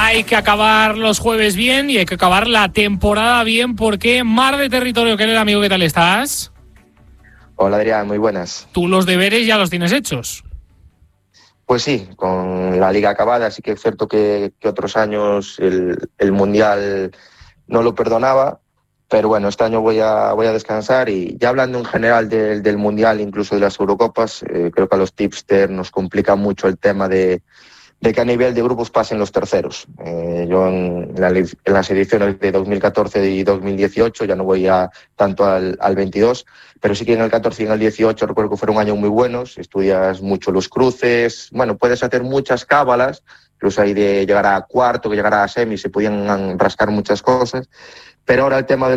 Hay que acabar los jueves bien y hay que acabar la temporada bien, porque Mar de Territorio, querido amigo, ¿qué tal estás? Hola Adrián, muy buenas. Tú los deberes ya los tienes hechos. Pues sí, con la liga acabada, sí que es cierto que otros años el Mundial no lo perdonaba, pero bueno, este año voy a descansar. Y ya hablando en general del Mundial, incluso de las Eurocopas, creo que a los tipsters nos complica mucho el tema de que a nivel de grupos pasen los terceros. Yo en las ediciones de 2014 y 2018 ya no voy tanto al 22, pero sí que en el 14 y en el 18 recuerdo que fueron años muy buenos. Estudias mucho los cruces, bueno, puedes hacer muchas cábalas, incluso ahí de llegar a cuarto, que llegar a semi, se podían rascar muchas cosas, pero ahora el tema de